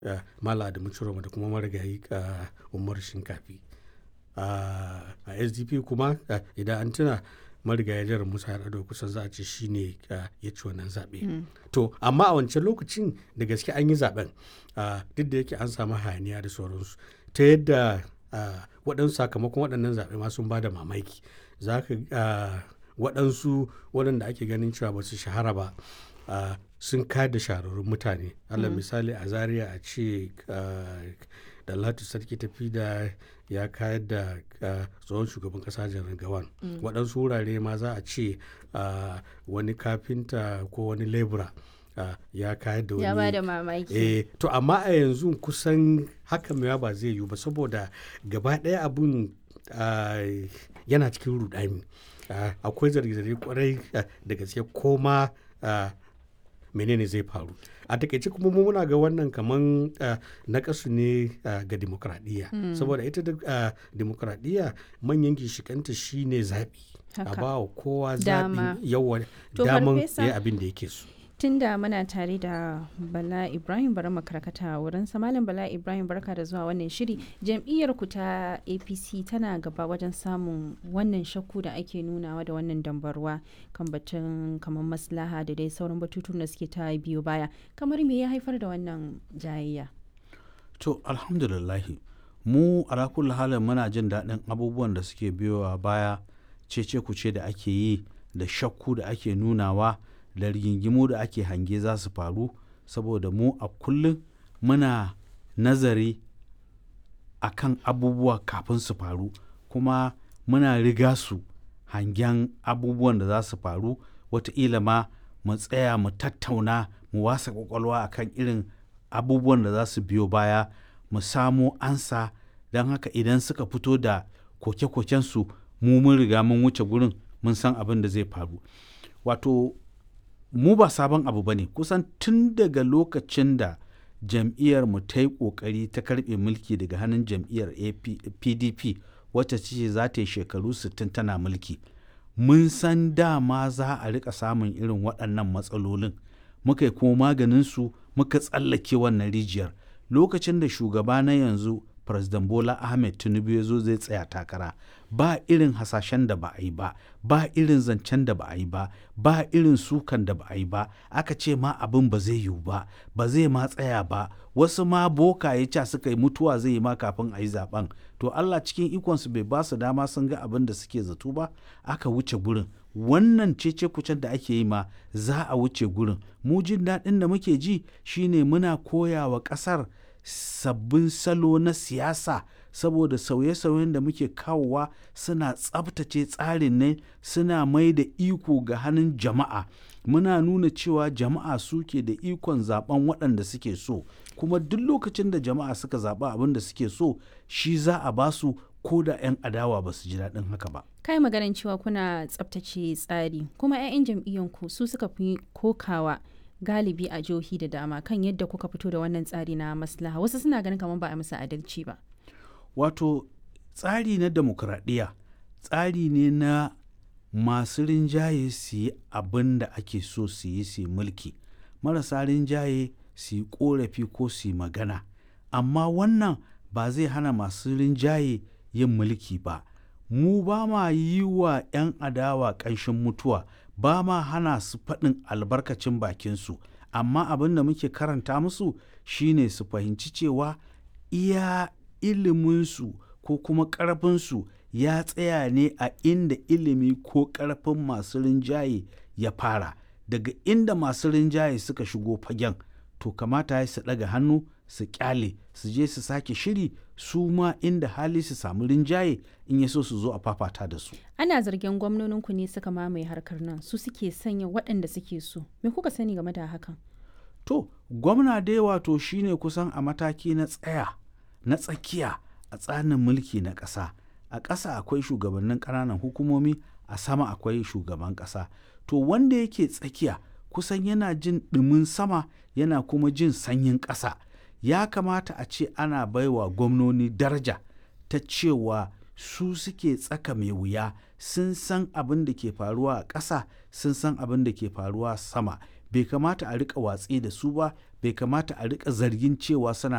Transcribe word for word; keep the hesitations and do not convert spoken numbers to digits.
uh, Malam Adamu Ciroma da kuma marigayi uh, Umar Shinkafi. Uh, a S D P kuma uh, idan an tuna marigayi Janar Musa Yar'adua kusan za a ce shi ne uh, ya ci wannan zaɓe. Mm. To amma a wancan lokacin da gaske an yi zaɓen uh, duk da yake an samu hayaniya da sauransu ta yadda uh, waɗansu sakamakon waɗannan zaɓe ma sun ba da mamaki. Za ka uh, waɗansu waɗanda ake ganin cewa ba su shahara ba uh, sun kada shahararrun mutane. Allah mm. misali a Zaria a ce uh, Dalhatu Sarki tafi da ya kayar da uh, tsohon shugaban kasa Janar Gawan. Mm. Waɗansu wurare ma za a ce uh, wani kafinta ko wani lebura uh, ya kayar da wani. Ya ba da mamaki. Eh, to amma a yanzu kusan haka mewa ba zai yiwu ba saboda gaba ɗaya abun uh, yana cikin rudani. Uh, akwai zarge-zarge kwarai uh, da gaske koma uh, menene zai faru. A takaice kuma muna ga wannan kaman uh, nakasu ne uh, ga demokradiyya. Mm. Saboda ita da uh, demokradiyya manyan gishikanta shine zaɓi. A ba wa kowa zaɓi yawan daman ya yi abin da yake so. Tun da muna tare da Bala Ibrahim bari makarkata wurin Malam Bala Ibrahim barka da zuwa wannan shiri. Jam'iyyar ku ta A P C tana gaba wajen samun wannan shakku da ake nunawa da wannan dambarwa kan batun kamar maslaha da dai sauran batutun da suke ta biyo baya. Kamar me ya haifar da wannan jayayya? To alhamdulillahi mu a rakul halin muna jin daɗin abubuwan da suke biyowa baya, cece kuce da ake yi da shakku da ake nunawa da rigingimu da ake hange za su faru, saboda mu a kullum muna nazari a kan abubuwa kafin su faru kuma muna riga su hangen abubuwan da za su faru. Wataƙila ma mu tsaya mu tattauna mu wasa ƙwaƙwalwa a kan irin abubuwan da za su biyo baya mu samo ansa, don haka idan suka fito da koke-kokensu mu mun riga mun wuce gurin mun san abin da zai faru. Wato mu ba sabon abu ba ne, kusan tun daga lokacin da jam'iyyar mu ta yi ƙoƙari ta karɓe mulki daga hannun jam'iyyar P D P wacce ce za ta yi shekaru sittin tana mulki, mun san dama za a rika samun irin waɗannan matsalolin, muka yi kuma maganinsu muka tsallake wannan rijiyar. Lokacin da shugaba na yanzu President Bola Ahmed Tinubu ya zo zai tsaya takara, ba irin hasashen da ba a yi ba, ba irin zancen da ba a yi ba, ba irin sukan da ba a yi ba, aka ce ma abin ba zai yiwu ba, ba zai ma tsaya ba, wasu ma bokaye ca suka yi mutuwa zai yi ma kafin a yi zaben. To Allah cikin ikonsu bai ba su dama sun ga abin da suke zato ba, aka wuce gurin. Wannan cece kucen da ake yi ma za a wuce gurin. Mu jin daɗin da muke ji shine muna koya wa ƙasar sabbin salo na siyasa, saboda sauye-sauyen da muke kawowa suna tsabtace tsarin ne, suna mai da iko ga hannun jama'a. Muna nuna cewa jama'a suke da ikon zaben waɗanda suke so, kuma duk lokacin da jama'a suka zaɓa abin da suke so shi za a ba su, ko da 'yan adawa ba su ji daɗin haka ba. Kai maganin cewa kuna tsabtace tsari, kuma 'ya'yan jam'iyyanku su suka fi kokawa galibi a jihohi da dama kan yadda kuka fito da wannan tsari na maslaha. Wasu suna ganin kamar ba a musu adalci ba. Wato tsari na demokradiyya tsari ne na masu rinjaye su yi abin da ake so su yi su mulki, marasa rinjaye su yi korafi ko su yi magana. Amma wannan ba zai hana masu rinjaye yin mulki ba. Mu ba ma yi wa 'yan adawa ƙanshin mutuwa, ba ma hana su faɗin albarkacin bakinsu, amma abin da muke karanta musu shine su fahimci cewa iya iliminsu ko kuma ƙarfinsu ya tsaya ne a inda ilimi ko ƙarfin masu rinjaye ya fara. Daga inda masu rinjaye suka shigo fagen, to kamata ya su ɗaga hannu su ƙyale, su je su sake shiri, su ma inda hali su samu rinjaye in ya so su zo a fafata da su. Ana zargin gwamnoninku ne suka mamaye harkar nan, su suke sanya waɗanda suke so. Me kuka sani game da hakan? To, gwamna dai wato shine kusan a mataki na tsaya, na tsakiya a tsarin mulki na ƙasa. A ƙasa akwai shugabannin ƙananan hukumomi, a sama akwai shugaban ƙasa. To, wanda yake tsakiya kusan yana jin ɗumin sama, yana kuma jin sanyin ƙasa. Ya kamata a ce ana baiwa gwamnoni daraja ta cewa su suke tsaka mai wuya, sun san abin da ke faruwa a ƙasa, sun san abin da ke faruwa sama. Bai kamata a riƙa watsi da su ba, bai kamata a riƙa zargin cewa suna